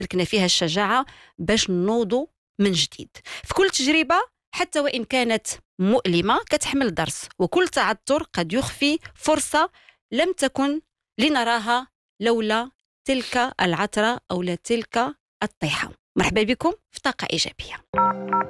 تركنا فيها الشجاعة باش نوضوا من جديد. في كل تجربة حتى وإن كانت مؤلمة كتحمل درس، وكل تعثر قد يخفي فرصة لم تكن لنراها لولا تلك العثرة أو تلك الطيحة. مرحبا بكم في طاقة إيجابية.